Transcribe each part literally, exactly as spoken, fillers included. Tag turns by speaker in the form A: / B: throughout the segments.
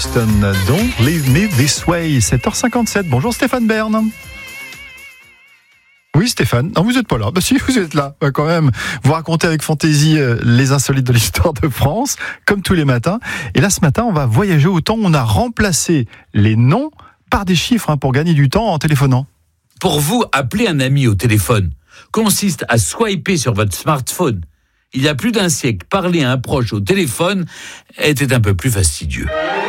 A: Don't leave me this way, sept heures cinquante-sept. Bonjour Stéphane Bern. Oui Stéphane, non vous n'êtes pas là, bah si vous êtes là bah, quand même. Vous racontez avec fantaisie euh, les insolites de l'histoire de France, comme tous les matins. Et là ce matin on va voyager au temps où on a remplacé les noms par des chiffres hein, pour gagner du temps en téléphonant.
B: Pour vous, appeler un ami au téléphone consiste à swiper sur votre smartphone. Il y a plus d'un siècle, parler à un proche au téléphone était un peu plus fastidieux.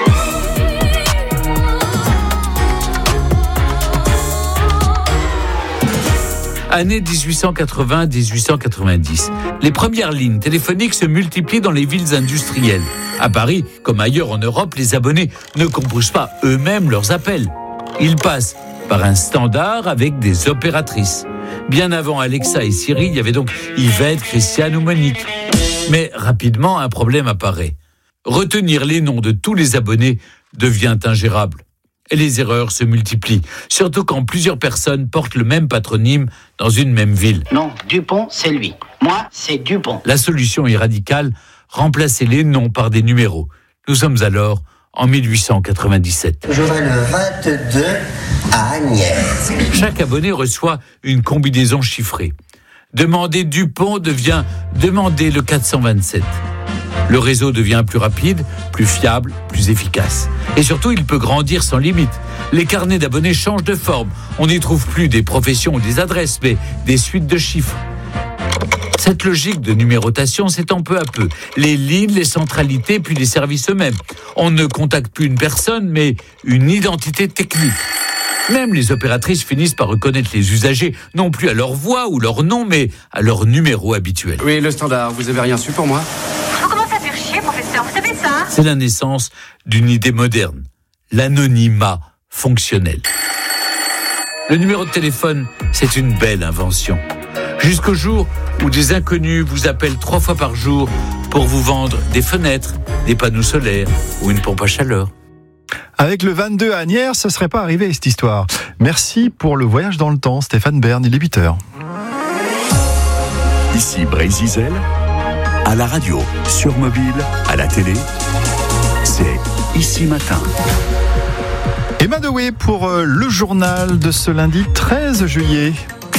B: Année dix-huit cent quatre-vingts à dix-huit cent quatre-vingt-dix. Les premières lignes téléphoniques se multiplient dans les villes industrielles. À Paris, comme ailleurs en Europe, les abonnés ne composent pas eux-mêmes leurs appels. Ils passent par un standard avec des opératrices. Bien avant Alexa et Siri, il y avait donc Yvette, Christiane ou Monique. Mais rapidement, un problème apparaît. Retenir les noms de tous les abonnés devient ingérable. Et les erreurs se multiplient, surtout quand plusieurs personnes portent le même patronyme dans une même ville.
C: Non, Dupont, c'est lui. Moi, c'est Dupont.
B: La solution est radicale, remplacer les noms par des numéros. Nous sommes alors en mille huit cent quatre-vingt-dix-sept.
D: J'aurai le vingt-deux à Agnès.
B: Chaque abonné reçoit une combinaison chiffrée. Demander Dupont devient demander le quatre cent vingt-sept. Le réseau devient plus rapide, plus fiable, plus efficace. Et surtout, il peut grandir sans limite. Les carnets d'abonnés changent de forme. On n'y trouve plus des professions ou des adresses, mais des suites de chiffres. Cette logique de numérotation s'étend peu à peu. Les lignes, les centralités, puis les services eux-mêmes. On ne contacte plus une personne, mais une identité technique. Même les opératrices finissent par reconnaître les usagers, non plus à leur voix ou leur nom, mais à leur numéro habituel.
E: Oui, le standard, vous avez rien su pour moi ?
F: Vous commencez à faire chier, professeur, vous savez ça ?
B: C'est la naissance d'une idée moderne, l'anonymat fonctionnel. Le numéro de téléphone, c'est une belle invention. Jusqu'au jour où des inconnus vous appellent trois fois par jour pour vous vendre des fenêtres, des panneaux solaires ou une pompe à chaleur.
A: Avec le vingt-deux à Agnières, ça ne serait pas arrivé cette histoire. Merci pour le voyage dans le temps, Stéphane Bern, il est huit heures.
G: Ici Brésil, à la radio, sur mobile, à la télé, c'est Ici Matin.
A: Emma Dewey pour le journal de ce lundi treize juillet.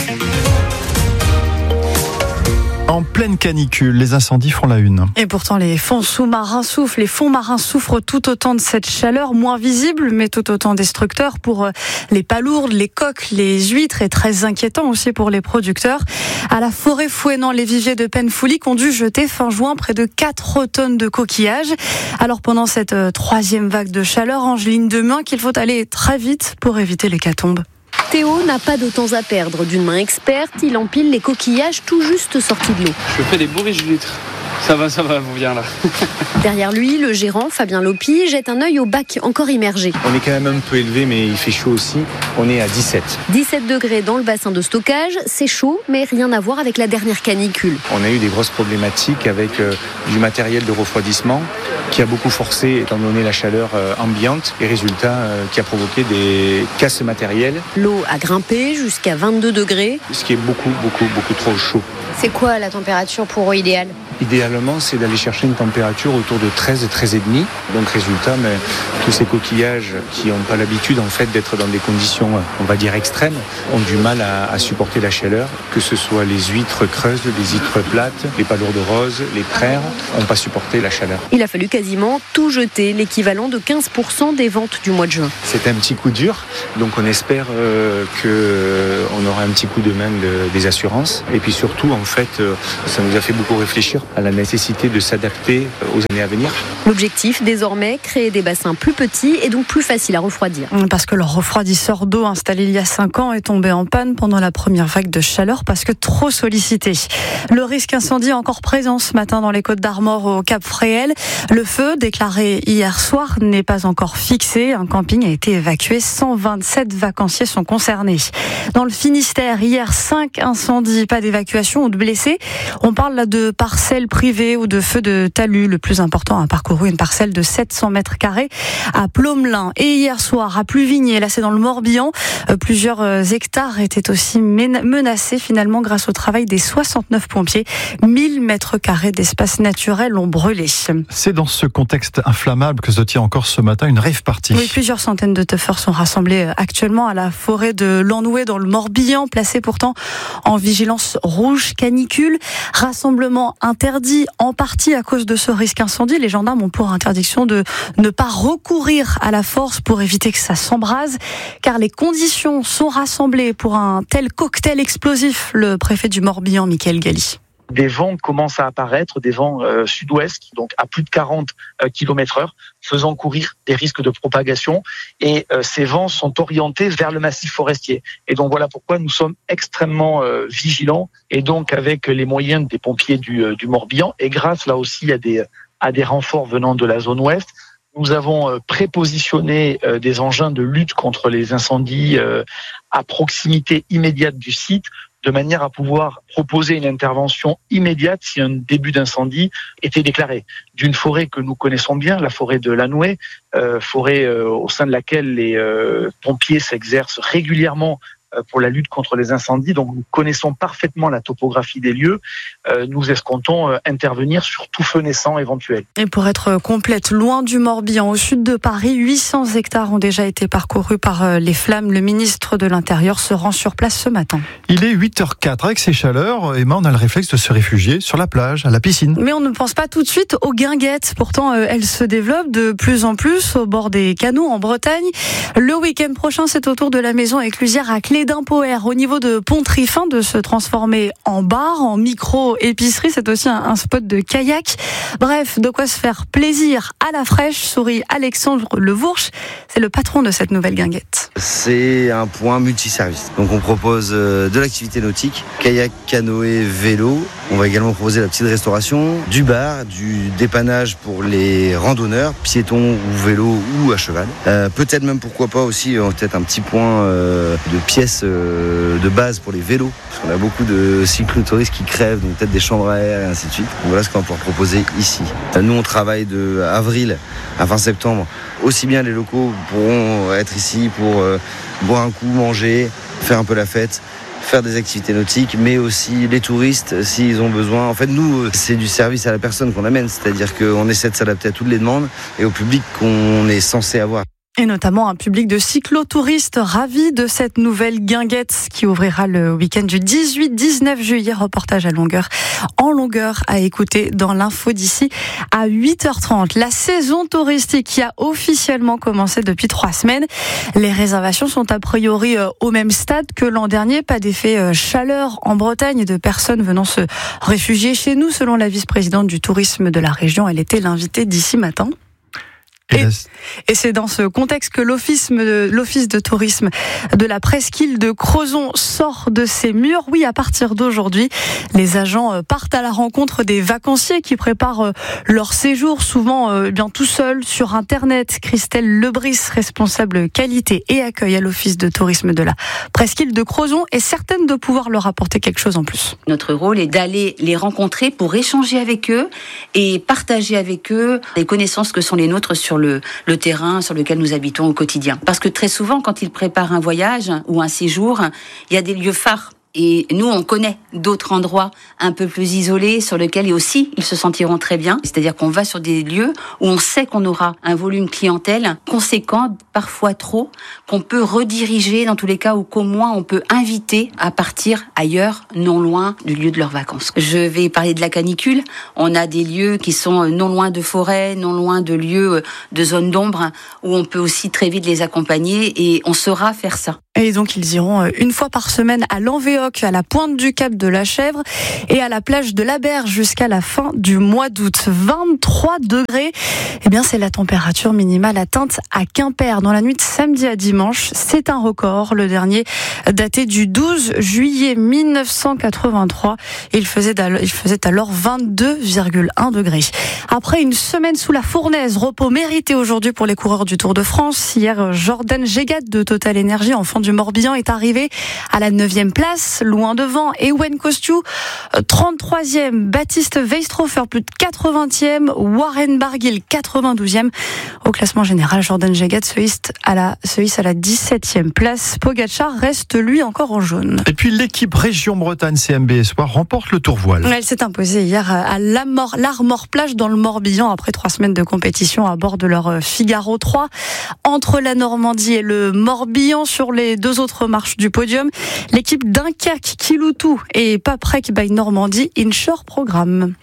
A: En pleine canicule, les incendies font la une.
H: Et pourtant, les fonds sous-marins souffrent. Les fonds marins souffrent tout autant de cette chaleur, moins visible, mais tout autant destructeur pour les palourdes, les coques, les huîtres et très inquiétant aussi pour les producteurs. À la forêt Fouesnant, les viviers de Penfoulic ont dû jeter fin juin près de quatre tonnes de coquillages. Alors pendant cette troisième vague de chaleur, Angeline Demuin, qu'il faut aller très vite pour éviter l'hécatombe.
I: Théo n'a pas de temps à perdre. D'une main experte, il empile les coquillages tout juste sortis de l'eau.
E: Je fais des bourriches d'huîtres. Ça va, ça va, vous viens là.
I: Derrière lui, le gérant, Fabien Lopi, jette un œil au bac encore immergé.
J: On est quand même un peu élevé, mais il fait chaud aussi. On est à dix-sept.
I: dix-sept degrés dans le bassin de stockage, c'est chaud, mais rien à voir avec la dernière canicule.
J: On a eu des grosses problématiques avec euh, du matériel de refroidissement qui a beaucoup forcé, étant donné la chaleur euh, ambiante, et résultat euh, qui a provoqué des casses matérielles.
I: L'eau a grimpé jusqu'à vingt-deux degrés.
J: Ce qui est beaucoup, beaucoup, beaucoup trop chaud.
I: C'est quoi la température pour eau idéale ?
J: Idéalement, c'est d'aller chercher une température autour de treize, treize virgule cinq. Donc résultat, mais, tous ces coquillages qui n'ont pas l'habitude en fait d'être dans des conditions, on va dire extrêmes, ont du mal à, à supporter la chaleur, que ce soit les huîtres creuses, les huîtres plates, les palourdes roses, les praires, n'ont pas supporté la chaleur.
I: Il a fallu quasiment tout jeter, l'équivalent de quinze pour cent des ventes du mois de juin.
J: C'est un petit coup dur, donc on espère euh, qu'on euh, aura un petit coup de main de, des assurances. Et puis surtout, en fait, euh, ça nous a fait beaucoup réfléchir à la nécessité de s'adapter aux années à venir.
I: L'objectif, désormais, créer des bassins plus petits et donc plus faciles à refroidir.
H: Parce que leur refroidisseur d'eau installé il y a cinq ans est tombé en panne pendant la première vague de chaleur parce que trop sollicité. Le risque incendie est encore présent ce matin dans les Côtes d'Armor au Cap Fréhel. Le feu, déclaré hier soir, n'est pas encore fixé. Un camping a été évacué. cent vingt-sept vacanciers sont concernés. Dans le Finistère, hier, cinq incendies, pas d'évacuation ou de blessés. On parle là de parcelles privées privés ou de feux de talus. Le plus important a parcouru une parcelle de sept cents mètres carrés à Plomelin. Et hier soir, à Pluvigné, là c'est dans le Morbihan, plusieurs hectares étaient aussi menacés finalement grâce au travail des soixante-neuf pompiers. mille mètres carrés d'espace naturel ont brûlé.
A: C'est dans ce contexte inflammable que se tient encore ce matin une rave party.
H: Oui, plusieurs centaines de teufeurs sont rassemblés actuellement à la forêt de Lannoué dans le Morbihan, placés pourtant en vigilance rouge canicule. Rassemblement interdit en partie à cause de ce risque incendie. Les gendarmes ont pour interdiction de ne pas recourir à la force pour éviter que ça s'embrase, car les conditions sont rassemblées pour un tel cocktail explosif. Le préfet du Morbihan, Michael Galli.
K: Des vents commencent à apparaître, des vents euh, sud-ouest, donc à plus de quarante kilomètres heure, faisant courir des risques de propagation. Et euh, ces vents sont orientés vers le massif forestier. Et donc voilà pourquoi nous sommes extrêmement euh, vigilants. Et donc avec les moyens des pompiers du, euh, du Morbihan, et grâce là aussi à des, à des renforts venant de la zone ouest, nous avons euh, prépositionné euh, des engins de lutte contre les incendies euh, à proximité immédiate du site, de manière à pouvoir proposer une intervention immédiate si un début d'incendie était déclaré. D'une forêt que nous connaissons bien, la forêt de Lannoué, euh, forêt euh, au sein de laquelle les euh, pompiers s'exercent régulièrement pour la lutte contre les incendies. Donc nous connaissons parfaitement la topographie des lieux. Euh, nous escomptons euh, intervenir sur tout feu naissant éventuel.
H: Et pour être complète, loin du Morbihan, au sud de Paris, huit cents hectares ont déjà été parcourus par les flammes. Le ministre de l'Intérieur se rend sur place ce matin.
A: Il est huit heures zéro quatre. Avec ces chaleurs, Emma, on a le réflexe de se réfugier sur la plage, à la piscine.
H: Mais on ne pense pas tout de suite aux guinguettes. Pourtant, euh, elles se développent de plus en plus au bord des canaux en Bretagne. Le week-end prochain, c'est au tour de la maison éclusière à Clé d'Impoer, au niveau de Pontrifin, de se transformer en bar, en micro-épicerie. C'est aussi un, un spot de kayak. Bref, de quoi se faire plaisir à la fraîche, sourit Alexandre Levourche. C'est le patron de cette nouvelle guinguette.
L: C'est un point multiservice. Donc on propose de l'activité nautique, kayak, canoë, vélo. On va également proposer la petite restauration, du bar, du dépannage pour les randonneurs, piétons ou vélo ou à cheval. Euh, peut-être même pourquoi pas aussi euh, peut-être un petit point euh, de pièces euh, de base pour les vélos. Parce qu'on a beaucoup de cyclotouristes qui crèvent, donc peut-être des chambres à air et ainsi de suite. Donc voilà ce qu'on va pouvoir proposer ici. Nous on travaille de avril à fin septembre. Aussi bien les locaux pourront être ici pour euh, boire un coup, manger, faire un peu la fête, faire des activités nautiques, mais aussi les touristes s'ils ont besoin. En fait, nous, c'est du service à la personne qu'on amène, c'est-à-dire qu'on essaie de s'adapter à toutes les demandes et au public qu'on est censé avoir.
H: Et notamment un public de cyclotouristes ravis de cette nouvelle guinguette qui ouvrira le week-end du dix-huit dix-neuf juillet. Reportage à longueur, en longueur à écouter dans l'info d'ici à huit heures trente. La saison touristique qui a officiellement commencé depuis trois semaines. Les réservations sont a priori au même stade que l'an dernier. Pas d'effet chaleur en Bretagne et de personnes venant se réfugier chez nous. Selon la vice-présidente du tourisme de la région, elle était l'invitée d'ici matin. Et, et c'est dans ce contexte que l'office de, l'office de tourisme de la presqu'île de Crozon sort de ses murs. Oui, à partir d'aujourd'hui, les agents partent à la rencontre des vacanciers qui préparent leur séjour, souvent bien tout seuls sur Internet. Christelle Lebris, responsable qualité et accueil à l'office de tourisme de la presqu'île de Crozon, est certaine de pouvoir leur apporter quelque chose en plus.
M: Notre rôle est d'aller les rencontrer pour échanger avec eux et partager avec eux les connaissances que sont les nôtres sur le Le, le terrain sur lequel nous habitons au quotidien. Parce que très souvent, quand ils préparent un voyage ou un séjour, il y a des lieux phares. Et nous, on connaît d'autres endroits un peu plus isolés sur lesquels aussi ils se sentiront très bien. C'est-à-dire qu'on va sur des lieux où on sait qu'on aura un volume clientèle conséquent, parfois trop, qu'on peut rediriger dans tous les cas ou qu'au moins on peut inviter à partir ailleurs, non loin du lieu de leurs vacances. Je vais parler de la canicule. On a des lieux qui sont non loin de forêts, non loin de lieux de zones d'ombre où on peut aussi très vite les accompagner et on saura faire ça.
H: Et donc ils iront une fois par semaine à l'Envéoc, à la pointe du Cap de la Chèvre et à la plage de la Berge jusqu'à la fin du mois d'août. vingt-trois degrés, eh bien c'est la température minimale atteinte à Quimper dans la nuit de samedi à dimanche. C'est un record, le dernier daté du douze juillet mille neuf cent quatre-vingt-trois. Il faisait, il faisait alors vingt-deux virgule un degrés. Après une semaine sous la fournaise, repos mérité aujourd'hui pour les coureurs du Tour de France. Hier, Jordan Gégat de Total Energy, enfant du Morbihan est arrivé à la neuvième place, loin devant. Ewen Kostju, trente-troisième. Baptiste Weistrofer, plus de quatre-vingtième. Warren Barguil, quatre-vingt-douzième. Au classement général, Jordan Jagat se hisse à la, se hisse à la dix-septième place. Pogacar reste, lui, encore en jaune.
A: Et puis l'équipe Région Bretagne C M B Espoir remporte le Tour Voile.
H: Elle s'est imposée hier à l'Armor Plage dans le Morbihan après trois semaines de compétition à bord de leur Figaro trois. Entre la Normandie et le Morbihan, sur les deux autres marches du podium, l'équipe Dunkerque, Kiloutou et Paprec by Normandie Inshore Programme.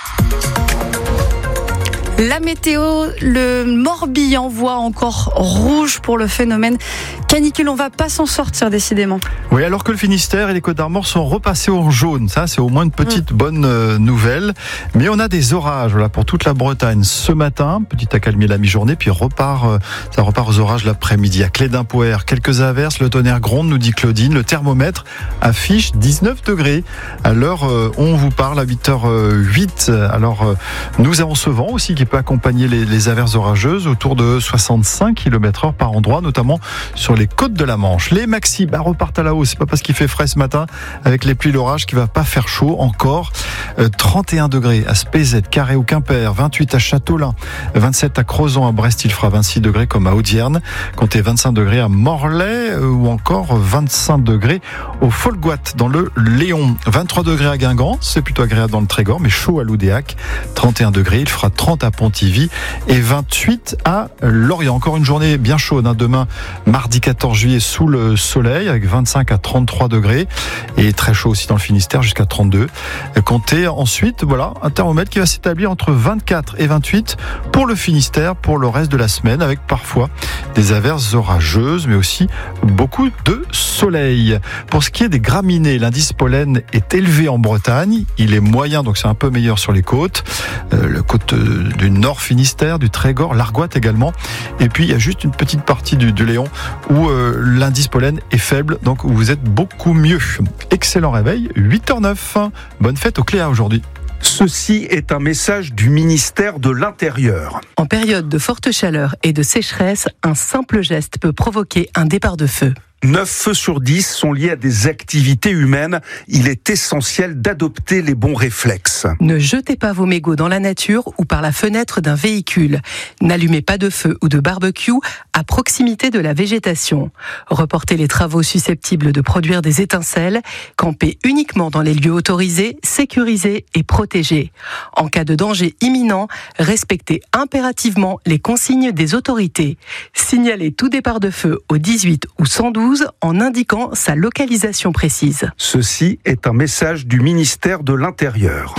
H: La météo, le Morbihan voit encore rouge pour le phénomène canicule. On va pas s'en sortir décidément.
A: Oui, alors que le Finistère et les Côtes d'Armor sont repassés en jaune. Ça, c'est au moins une petite mmh. bonne euh, nouvelle. Mais on a des orages voilà, pour toute la Bretagne ce matin. Petite accalmie la mi-journée, puis repart, euh, ça repart aux orages l'après-midi. À Cléden-Poher, quelques averses, le tonnerre gronde, nous dit Claudine. Le thermomètre affiche dix-neuf degrés. À l'heure euh, on vous parle, à huit heures huit. Alors, euh, nous avons ce vent aussi qui peut accompagner les, les averses orageuses autour de soixante-cinq kilomètres heure par endroit, notamment sur les côtes de la Manche. Les maxi bah, repartent à la hausse. C'est pas parce qu'il fait frais ce matin avec les pluies l'orage qu'il va pas faire chaud encore. Euh, trente et un degrés à Spézet, Carré ou Quimper, vingt-huit à Châteaulin, vingt-sept à Crozon, à Brest il fera vingt-six degrés comme à Audierne, comptez vingt-cinq degrés à Morlaix euh, ou encore vingt-cinq degrés au Folgoat dans le Léon, vingt-trois degrés à Guingamp, c'est plutôt agréable dans le Trégor mais chaud à Loudéac, trente et un degrés, il fera trente à Pontivy et vingt-huit à Lorient. Encore une journée bien chaude, hein. Demain mardi quatorze juillet sous le soleil avec vingt-cinq à trente-trois degrés et très chaud aussi dans le Finistère jusqu'à trente-deux. Comptez ensuite voilà un thermomètre qui va s'établir entre vingt-quatre et vingt-huit pour le Finistère pour le reste de la semaine avec parfois des averses orageuses mais aussi beaucoup de soleil. Pour ce qui est des graminées, l'indice pollen est élevé en Bretagne, il est moyen donc c'est un peu meilleur sur les côtes, euh, le côte du Nord Finistère, du Trégor, l'Argoat également et puis il y a juste une petite partie du, du Léon où euh, l'indice pollen est faible, donc vous êtes beaucoup mieux. Excellent réveil, huit heures neuf. Bonne fête au Cléa aujourd'hui.
N: Ceci est un message du ministère de l'Intérieur.
O: En période de forte chaleur et de sécheresse, un simple geste peut provoquer un départ de feu.
N: neuf feux sur dix sont liés à des activités humaines. Il est essentiel d'adopter les bons réflexes.
O: Ne jetez pas vos mégots dans la nature ou par la fenêtre d'un véhicule. N'allumez pas de feu ou de barbecue à proximité de la végétation. Reportez les travaux susceptibles de produire des étincelles. Campez uniquement dans les lieux autorisés, sécurisés et protégés. En cas de danger imminent, respectez impérativement les consignes des autorités. Signalez tout départ de feu au dix-huit ou cent douze en indiquant sa localisation précise.
N: Ceci est un message du ministère de l'Intérieur.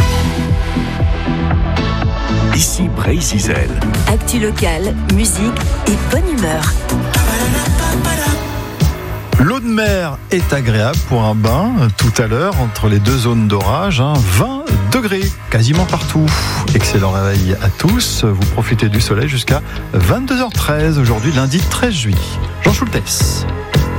G: Ici Bray-Zizel.
P: Actu locale, musique et bonne humeur.
A: L'eau de mer est agréable pour un bain tout à l'heure entre les deux zones d'orage, hein, vingt degrés quasiment partout. Excellent réveil à tous, vous profitez du soleil jusqu'à vingt-deux heures treize aujourd'hui lundi treize juillet. Jean Schultes.